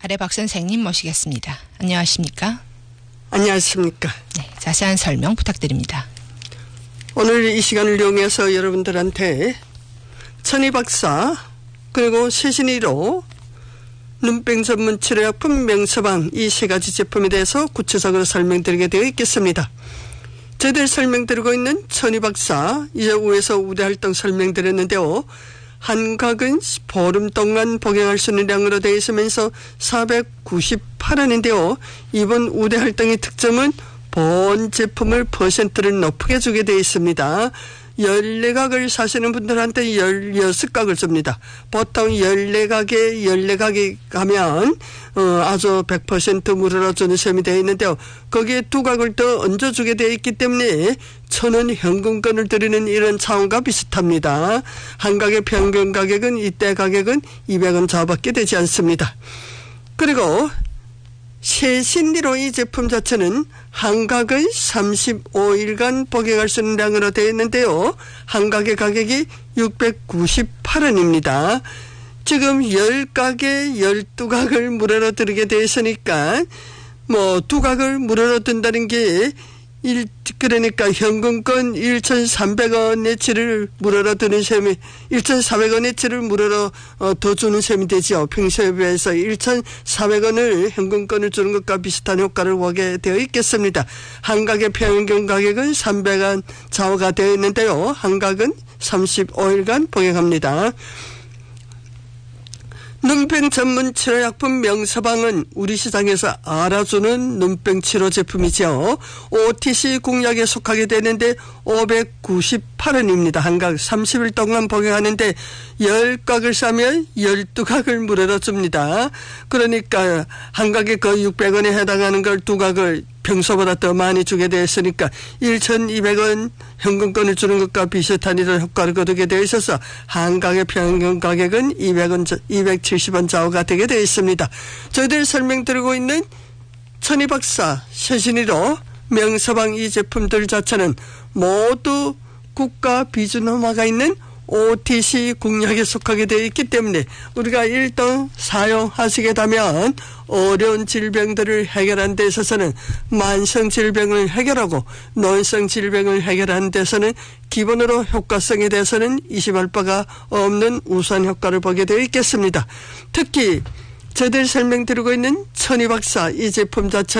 달의 박 선생님 모시겠습니다. 안녕하십니까? 안녕하십니까? 네, 자세한 설명 부탁드립니다. 오늘 이 시간을 이용해서 여러분들한테 천희박사 그리고 세신이로 눈병 전문 치료약품 명서방 이 세 가지 제품에 대해서 구체적으로 설명드리게 되어 있겠습니다. 저희들 설명드리고 있는 천희박사 이제 위에서 우대활동 설명드렸는데요. 한각은 보름 동안 복용할 수 있는 양으로 되어 있으면서 498원인데요. 이번 우대활동의 특점은 본 제품을 퍼센트를 높게 주게 되어 있습니다. 14각을 사시는 분들한테 16각을 줍니다. 보통 14각에 가면 아주 100% 무료로 주는 셈이 되어 있는데요. 거기에 2각을 더 얹어주게 되어 있기 때문에 1,000원 현금권을 드리는 이런 차원과 비슷합니다. 한 각의 평균 가격은 이때 가격은 200원 좌우밖에 되지 않습니다. 그리고 세신리로 이 제품 자체는 한각을 35일간 복용할 수 있는 양으로 되어 있는데요. 한각의 가격이 698원입니다. 지금 10각에 12각을 무료로 드리게 되어 있으니까 2각을 무료로 든다는 게 그러니까 현금권 1,300원어치를 무료로 드는 셈이 1,400원어치를 무료로 더 주는 셈이 되죠. 평소에 비해서 1,400원을 현금권을 주는 것과 비슷한 효과를 보게 되어 있겠습니다. 한각의 평균 가격은 300원 좌우가 되어 있는데요. 한각은 35일간 복용합니다. 눈병 전문 치료약품 명서방은 우리 시장에서 알아주는 눈병 치료 제품이죠. OTC 공약에 속하게 되는데 598원입니다. 한각 30일 동안 복용하는데 10각을 사면 12각을 무료로 줍니다. 그러니까 한각에 거의 600원에 해당하는 걸 2각을 평소보다 더 많이 주게 되었으니까 1,200원 현금권을 주는 것과 비슷한 이런 효과를 거두게 되어 있어서 한각의 평균 가격은 270원 좌우가 되게 되어 있습니다. 저희들 설명드리고 있는 천희박사 세신이로 명서방 이 제품들 자체는 모두 국가 비준화가 있는 OTC 공약에 속하게 되어 있기 때문에 우리가 일등 사용하시게 되면 어려운 질병들을 해결하는 데 있어서는 만성 질병을 해결하고 노인성 질병을 해결하는 데서는 기본으로 효과성에 대해서는 의심할 바가 없는 우수한 효과를 보게 되어 있겠습니다. 특히 저희들 설명드리고 있는 천희박사 이 제품 자체